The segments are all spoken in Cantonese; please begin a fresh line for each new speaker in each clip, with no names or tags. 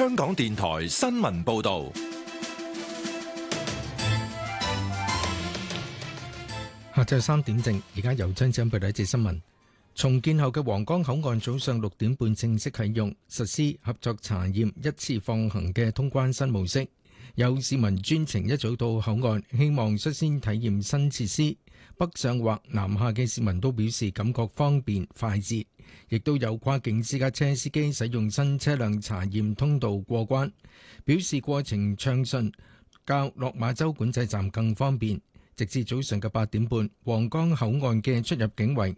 香港電台新聞報道。
下晝3點正，而家由張子報道一節新聞。重建後嘅皇崗口岸早上6點半正式啟用，實施合作查驗一次放行嘅通關新模式。有市民專程一早到口岸，希望率先體驗新設施。北上或南下嘅市民都表示感覺方便快捷，亦都有跨境私家車司機使用新車輛查驗通道過關，表示過程暢順，較落馬洲管制站更方便。直至早上嘅8點半，皇崗口岸嘅出入境為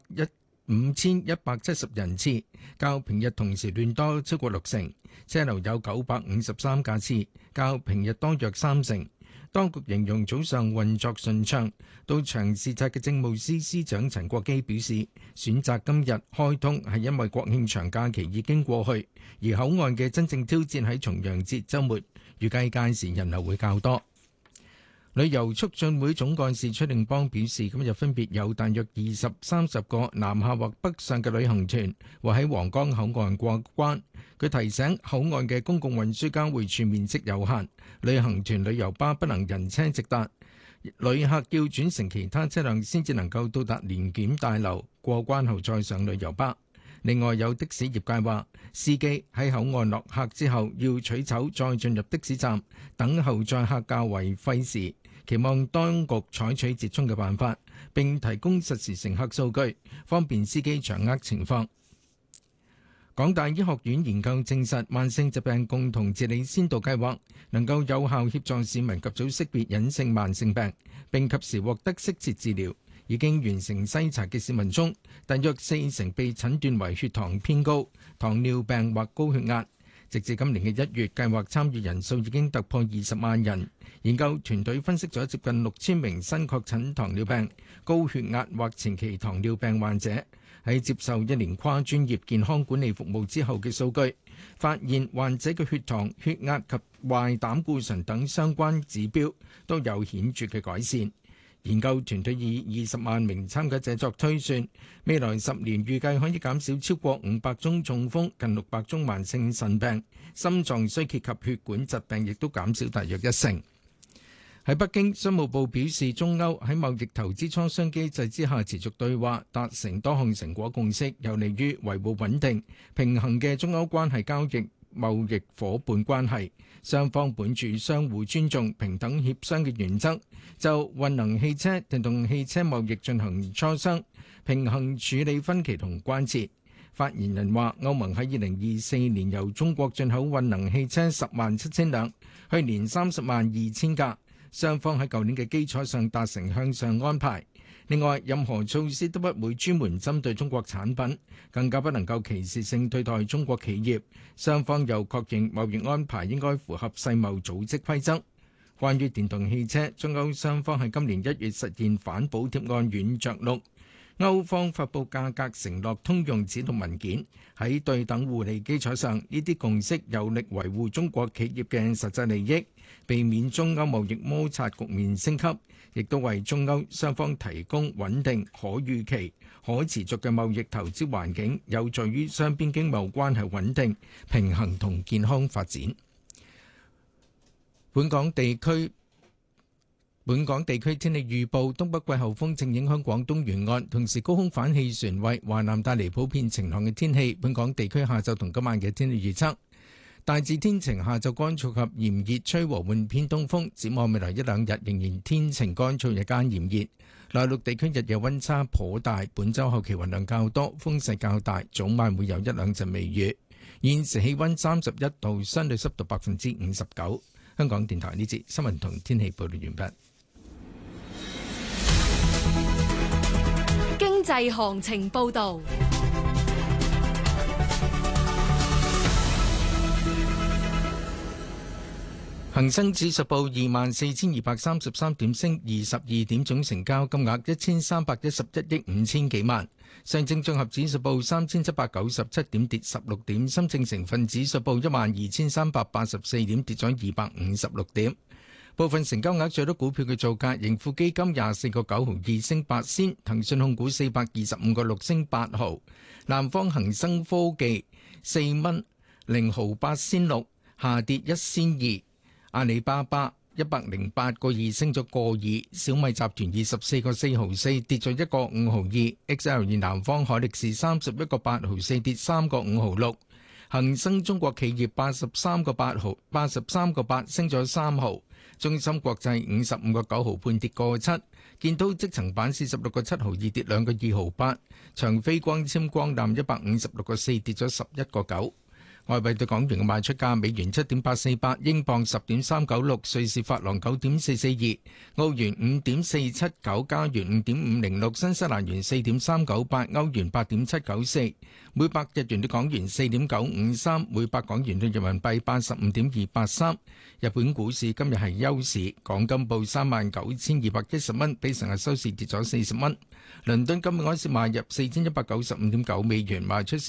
5170人次，較平日同時段多超過60%，車流有953架次，較平日多約30%。當局形容早上運作順暢。到場視察嘅政務司司長陳國基表示，選擇今日開通係因為國慶長假期已經過去，而口岸嘅真正挑戰喺重陽節週末，預計屆時人流會較多。旅遊促進會總幹事崔定邦表示，今日分別有大約20-30個南下或北上嘅旅行團會喺皇崗口岸過關。佢提醒口岸嘅公共運輸交匯處面積有限，旅行團旅遊巴不能人車直達，旅客要轉乘其他車輛先至能夠到達聯檢大樓，過關後再上旅遊巴。另外有的士業界話，司機喺口岸落客之後要取走再進入的士站等候載客較為費時，期望當局採取折衷嘅辦法，並提供實時乘客數據，方便司機掌握情況。港大醫學院研究證實，慢性疾病共同治理先導計劃能夠有效協助市民及早識別隱性慢性病，並及時獲得適切治療。已經完成篩查嘅市民中，大約40%被診斷為血糖偏高、糖尿病或高血壓。直至今年嘅1月，計劃參與人數已經突破20萬人。研究團隊分析咗接近6000名新確診糖尿病、高血壓或前期糖尿病患者喺接受1年跨專業健康管理服務之後嘅數據，發現患者嘅血糖、血壓及壞膽固醇等相關指標都有顯著嘅改善。研究團隊以20萬名參加者作推算，未來10年預計可以減少超過500宗中風、近600宗慢性腎病、心臟衰竭及血管疾病，亦都減少大約1成。喺北京，商務部表示，中歐喺貿易投資磋商機制之下持續對話，達成多項成果共識，有利於維護穩定、平衡嘅中歐關係交易貿易夥伴關係。雙方本住相互尊重、平等協商嘅原則，就混能汽車、電動汽車貿易進行磋商，平衡處理分歧同關切。發言人話，歐盟喺2024年由中國進口混能汽車107000輛，去年302000架。雙方喺舊年嘅基礎上達成向上安排。另外，任何措施都不會專門針對中國產品，更加不能夠歧視性對待中國企業。雙方又確認貿易安排應該符合世貿組織規則。關於電動汽車，中歐雙方喺今年1月實現反補貼案軟着陸。歐方發布價格承諾通用指導文件，喺對等互利基礎上，呢啲共識有力維護中國企業嘅實際利益，避免中歐貿易摩擦局面升級，亦都為中歐雙方提供穩定、可預期、可持續嘅貿易投資環境，有助於雙邊經貿關係穩定、平衡同健康發展。本港地區天氣預報，東北季候風正影響廣東沿岸，同時高空反氣旋為華南帶嚟普遍晴朗嘅天氣。本港地區下晝同今晚嘅天氣預測，大致天晴，下晝乾燥及炎熱，吹和緩偏東風。展望未來1-2日仍然天晴乾燥，日間炎熱。內陸地區日夜溫差頗大，本週後期雲量較多，風勢較大，早晚會有1-2陣微雨。現時氣溫31度，相對濕度59%。香港電台呢節新聞同天氣報道完畢。
經濟行情報道。
恒生指數報24,233點，升22點，總成交金額1311億5千幾萬。上證綜合指數報3797點，跌16點。深證成分指數報12,384點，跌咗256點。部分成交額最多股票嘅造價：盈富基金24個9毫2升8仙，騰訊控股425個6升8毫，南方恒生科技4蚊0毫8仙6， 下跌1仙2。阿里巴巴108個2升咗個2，小米集團24個4毫4跌咗1個5毫2，XL 南方海力士31個8毫4跌3個5毫6，恒生中國企業83個8升咗3毫，中芯國際55個9毫半跌個7，建滔積層板46個7毫2跌2個2毫8，長飛光纖光纜156個4跌咗11個9。外幣對港元嘅賣出價：美元7.848，英鎊10.396，瑞士法郎9.442，澳元5.479，加元5.506，新西蘭元4.398，歐元8.794，每百日元對港元4.953，每百港元對人民幣85.283。日本股市今日係休市，港金報39,210蚊，比上日收市跌咗40蚊。倫敦金每盎司買入4195.9美元，賣出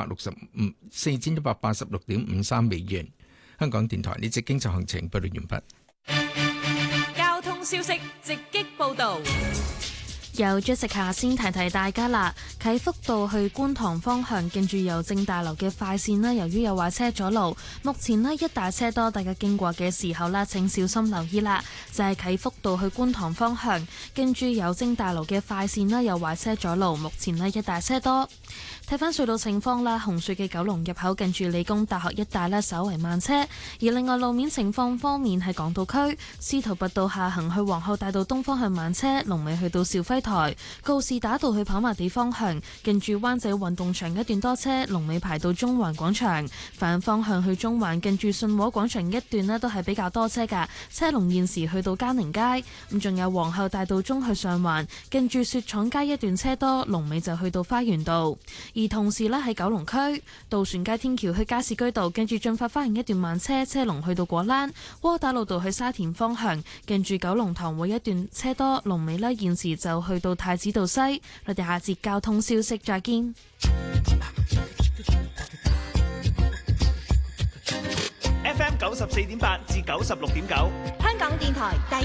4186.53美元。香港電台呢節經濟行情報道完
畢。交通消息直擊報導。
由 Jessica 先提提大家啦，啟福道去觀塘方向近住郵政大樓嘅快線啦，由於有壞車阻路，目前呢一大車多，大家經過嘅時候啦，請小心留意啦。就係啟福道去觀塘方向近住郵政大樓嘅快線啦，有壞車阻路，目前呢一大車多。睇翻隧道情況啦，紅隧嘅九龍入口近住理工大學一帶呢，稍為慢車。而另外路面情況方面，喺港島區司徒拔道下行去皇后大道東方向慢車，龍尾去到肇輝台；告士打道去跑馬地方向近住灣仔運動場一段多車，龍尾排到中環廣場。反方向去中環近住信和廣場一段呢，都係比較多車㗎，車龍現時去到嘉寧街。咁仲有皇后大道中去上環近住雪廠街一段車多，龍尾就去到花園道。而同時咧喺九龍區渡船街天橋去加士居道近住進發花園一段慢車，車龍去到果欄；窩打老道去沙田方向近住九龍塘會一段車多，龍尾呢現時就去到太子道西。我哋下節交通消息再見。
FM 94.8至96.9，
香港電台第